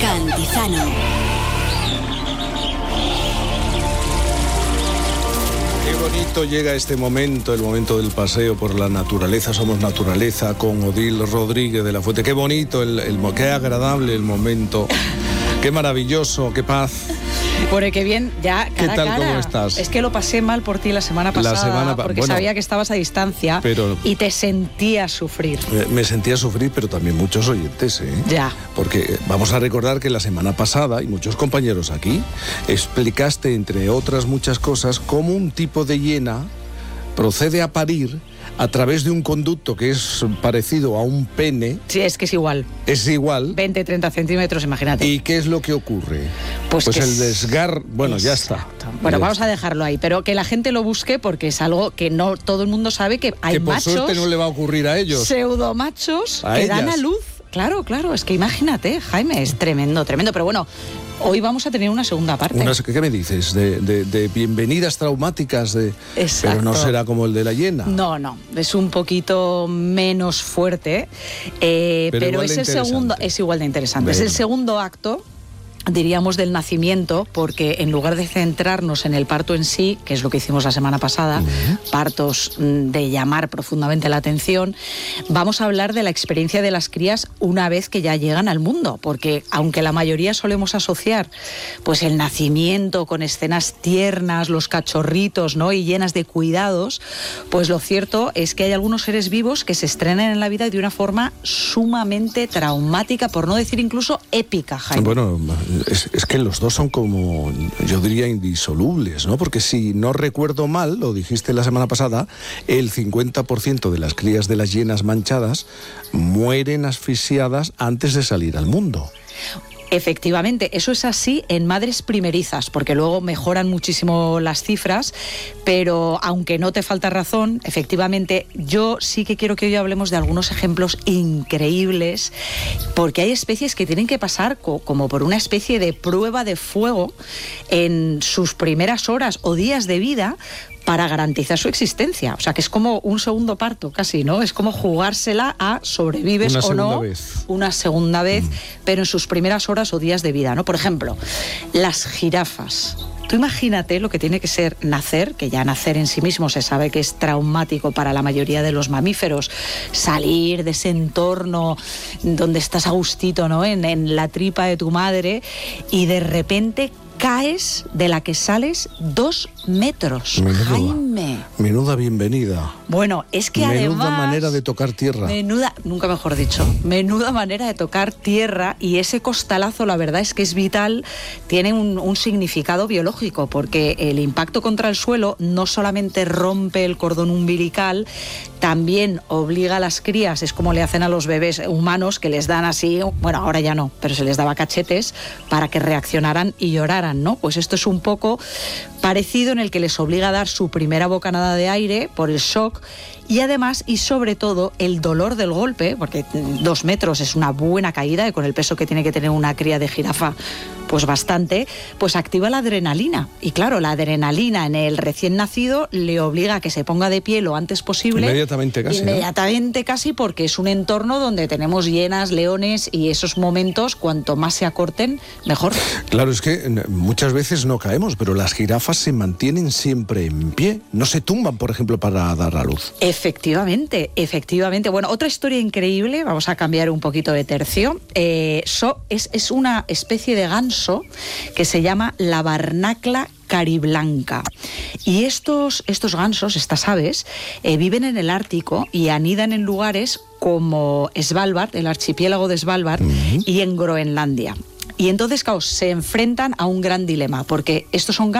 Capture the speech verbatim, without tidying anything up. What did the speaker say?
Cantizano. Qué bonito llega este momento, el momento del paseo por la naturaleza. Somos naturaleza con Odil Rodríguez de la Fuente. Qué bonito, el, el, qué agradable el momento. Qué maravilloso, qué paz. Por el que bien, ya cara ¿Qué tal? a cara. ¿Cómo estás? Es que lo pasé mal por ti la semana pasada, La semana pa- porque bueno, sabía que estabas a distancia pero- y te sentías sufrir. Me, me sentía sufrir, pero también muchos oyentes, ¿eh? Ya. Porque vamos a recordar que la semana pasada, y muchos compañeros aquí, explicaste, entre otras muchas cosas, cómo un tipo de hiena procede a parir a través de un conducto que es parecido a un pene. Sí, es que es igual. Es igual. veinte, treinta centímetros, imagínate. ¿Y qué es lo que ocurre? Pues, Pues que el es- desgar... Bueno, ya está. Exacto. Bueno, Ya vamos está. a dejarlo ahí, pero que la gente lo busque porque es algo que no todo el mundo sabe, que hay Que por machos, suerte no le va a ocurrir a ellos. pseudomachos A que dan ellas. a luz. Claro, claro, es que imagínate, Jaime, es tremendo, tremendo. Pero bueno, hoy vamos a tener una segunda parte. Unas- ¿Qué me dices? De, de- de bienvenidas traumáticas, de, Exacto. pero no será como el de la hiena. No, no, es un poquito menos fuerte, eh, Pero pero, igual es de el segundo, interesante. es igual de interesante. Es el Venga. segundo acto, diríamos, del nacimiento, porque en lugar de centrarnos en el parto en sí, que es lo que hicimos la semana pasada, Uh-huh. partos mm, de llamar profundamente la atención, vamos a hablar de la experiencia de las crías una vez que ya llegan al mundo, porque aunque la mayoría solemos asociar pues el nacimiento con escenas tiernas, los cachorritos, ¿no?, y llenas de cuidados, pues lo cierto es que hay algunos seres vivos que se estrenan en la vida de una forma sumamente traumática, por no decir incluso épica, Jaime. Bueno, es, es que los dos son como, yo diría, indisolubles, ¿no? Porque si no recuerdo mal, lo dijiste la semana pasada, el cincuenta por ciento de las crías de las hienas manchadas mueren asfixiadas antes de salir al mundo. Efectivamente, eso es así en madres primerizas, porque luego mejoran muchísimo las cifras, pero aunque no te falta razón, efectivamente, yo sí que quiero que hoy hablemos de algunos ejemplos increíbles, porque hay especies que tienen que pasar co- como por una especie de prueba de fuego en sus primeras horas o días de vida, para garantizar su existencia. O sea, que es como un segundo parto, casi, ¿no? Es como jugársela a sobrevives Una o segunda no vez. una segunda vez, mm. pero en sus primeras horas o días de vida, ¿no? Por ejemplo, las jirafas. Tú imagínate lo que tiene que ser nacer, que ya nacer en sí mismo se sabe que es traumático para la mayoría de los mamíferos, salir de ese entorno donde estás a gustito, ¿no?, en, en la tripa de tu madre, y de repente caes de la que sales dos metros. Menuda, Jaime. menuda bienvenida. Bueno, es que Menuda además... manera de tocar tierra. Menuda, nunca mejor dicho, menuda manera de tocar tierra, y ese costalazo, la verdad es que es vital, tiene un, un significado biológico, porque el impacto contra el suelo no solamente rompe el cordón umbilical, también obliga a las crías, es como le hacen a los bebés humanos, que les dan así, bueno, ahora ya no, pero se les daba cachetes para que reaccionaran y lloraran, ¿no? Pues esto es un poco parecido, en el que les obliga a dar su primera bocanada de aire por el shock, y además y sobre todo el dolor del golpe, porque dos metros es una buena caída, y con el peso que tiene que tener una cría de jirafa, pues bastante, pues activa la adrenalina. Y claro, la adrenalina en el recién nacido le obliga a que se ponga de pie lo antes posible. Inmediatamente casi, Inmediatamente ¿no? casi, porque es un entorno donde tenemos hienas, leones, y esos momentos, cuanto más se acorten, mejor. Claro, es que muchas veces no caemos, pero las jirafas se mantienen siempre en pie. No se tumban, por ejemplo, para dar a luz. Efectivamente, efectivamente. Bueno, otra historia increíble, vamos a cambiar un poquito de tercio. Eh, so, es, es una especie de ganso que se llama la barnacla cariblanca. Y estos, estos gansos, estas aves, eh, viven en el Ártico y anidan en lugares como Svalbard, el archipiélago de Svalbard, uh-huh. y en Groenlandia. Y entonces, claro, se enfrentan a un gran dilema, porque estos son gansos